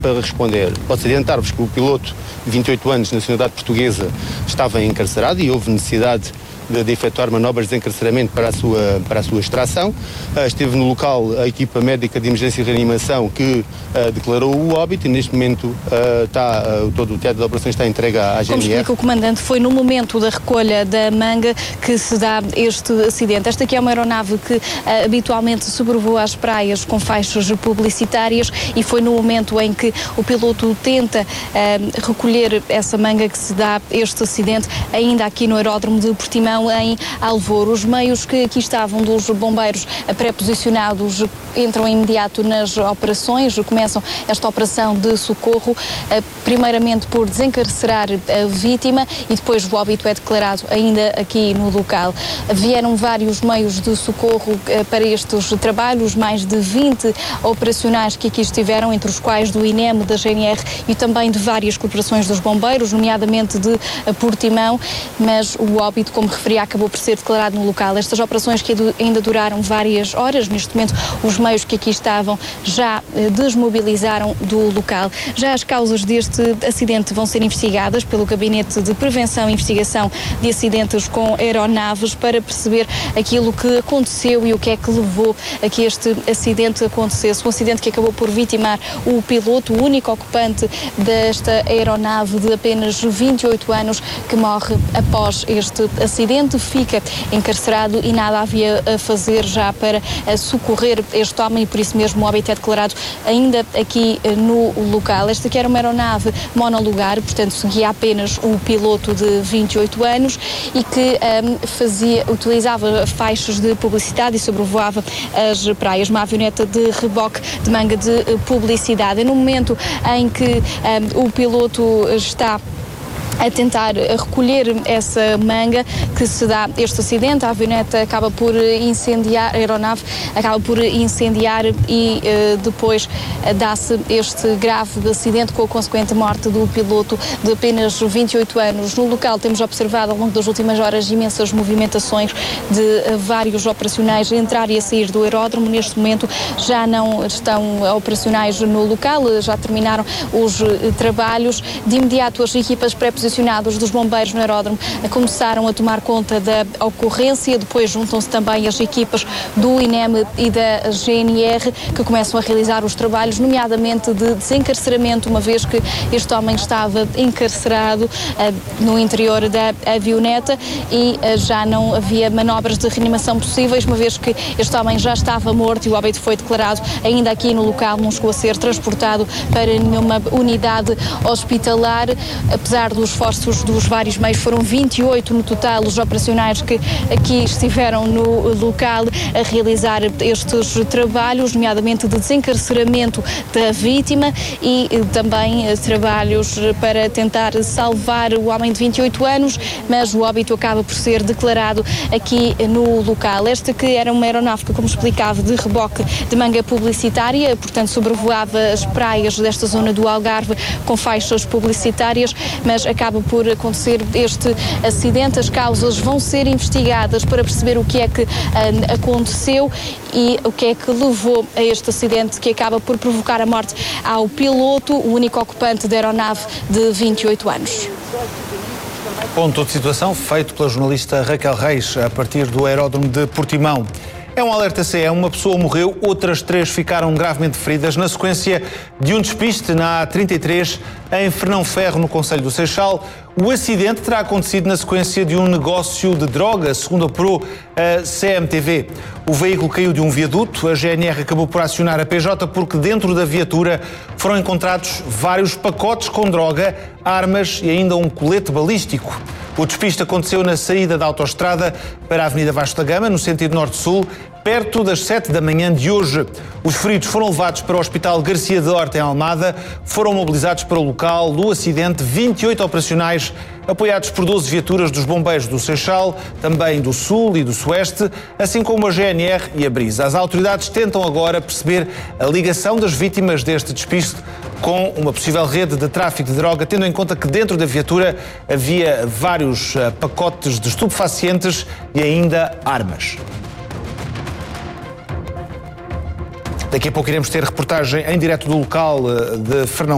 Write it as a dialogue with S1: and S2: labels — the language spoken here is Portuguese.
S1: Para responder, posso adiantar-vos que o piloto de 28 anos de nacionalidade portuguesa estava encarcerado e houve necessidade de efetuar manobras de encarceramento para a sua extração. Esteve no local a equipa médica de emergência e reanimação que declarou o óbito e neste momento todo o teatro de operações está entregue à GNR.
S2: Como explica o comandante, foi no momento da recolha da manga que se dá este acidente. Esta aqui é uma aeronave que habitualmente sobrevoa as praias com faixas publicitárias e foi no momento em que o piloto tenta recolher essa manga que se dá este acidente, ainda aqui no aeródromo de Portimão, em Alvor. Os meios que aqui estavam dos bombeiros pré-posicionados entram imediato nas operações, começam esta operação de socorro, primeiramente por desencarcerar a vítima e depois o óbito é declarado ainda aqui no local. Vieram vários meios de socorro para estes trabalhos, mais de 20 operacionais que aqui estiveram, entre os quais do INEM, da GNR e também de várias corporações dos bombeiros, nomeadamente de Portimão, mas o óbito, como referi, acabou por ser declarado no local. Estas operações que ainda duraram várias horas, neste momento os meios que aqui estavam já desmobilizaram do local. Já as causas deste acidente vão ser investigadas pelo Gabinete de Prevenção e Investigação de Acidentes com Aeronaves para perceber aquilo que aconteceu e o que é que levou a que este acidente acontecesse. Um acidente que acabou por vitimar o piloto, o único ocupante desta aeronave de apenas 28 anos, que morre após este acidente. Fica encarcerado e nada havia a fazer já para socorrer este homem e por isso mesmo o óbito é declarado ainda aqui no local. Esta aqui era uma aeronave monolugar, portanto seguia apenas o piloto de 28 anos e que utilizava faixas de publicidade e sobrevoava as praias, uma avioneta de reboque de manga de publicidade. E no momento em que o piloto está a tentar recolher essa manga que se dá este acidente, a avioneta acaba por incendiar, a aeronave acaba por incendiar e depois dá-se este grave acidente com a consequente morte do piloto de apenas 28 anos. No local temos observado ao longo das últimas horas imensas movimentações de vários operacionais a entrar e a sair do aeródromo. Neste momento já não estão operacionais no local, já terminaram os trabalhos. De imediato as equipas pré-posicionadas dos bombeiros no aeródromo começaram a tomar conta da ocorrência, depois juntam-se também as equipas do INEM e da GNR que começam a realizar os trabalhos, nomeadamente de desencarceramento, uma vez que este homem estava encarcerado no interior da avioneta e já não havia manobras de reanimação possíveis, uma vez que este homem já estava morto e o óbito foi declarado ainda aqui no local, não chegou a ser transportado para nenhuma unidade hospitalar. Apesar dos esforços dos vários meios, foram 28 no total os operacionais que aqui estiveram no local a realizar estes trabalhos, nomeadamente de desencarceramento da vítima e também trabalhos para tentar salvar o homem de 28 anos, mas o óbito acaba por ser declarado aqui no local. Esta que era uma aeronave que, como explicava, de reboque de manga publicitária, portanto sobrevoava as praias desta zona do Algarve com faixas publicitárias, mas acaba por acontecer este acidente. As causas vão ser investigadas para perceber o que é que aconteceu e o que é que levou a este acidente que acaba por provocar a morte ao piloto, o único ocupante da aeronave de 28 anos.
S3: Ponto de situação feito pela jornalista Raquel Reis a partir do aeródromo de Portimão. É um alerta CE, uma pessoa morreu, outras 3 ficaram gravemente feridas na sequência de um despiste na A33 em Fernão Ferro, no concelho do Seixal. O acidente terá acontecido na sequência de um negócio de droga, segundo apurou a CMTV. O veículo caiu de um viaduto, a GNR acabou por acionar a PJ porque dentro da viatura foram encontrados vários pacotes com droga, armas e ainda um colete balístico. O despiste aconteceu na saída da autoestrada para a Avenida Vasco da Gama, no sentido norte-sul, perto das 7 da manhã de hoje. Os feridos foram levados para o Hospital Garcia de Horta, em Almada. Foram mobilizados para o local do acidente 28 operacionais, apoiados por 12 viaturas dos bombeiros do Seixal, também do Sul e do Sueste, assim como a GNR e a Brisa. As autoridades tentam agora perceber a ligação das vítimas deste despiste com uma possível rede de tráfico de droga, tendo em conta que dentro da viatura havia vários pacotes de estupefacientes e ainda armas. Daqui a pouco iremos ter reportagem em direto do local de Fernão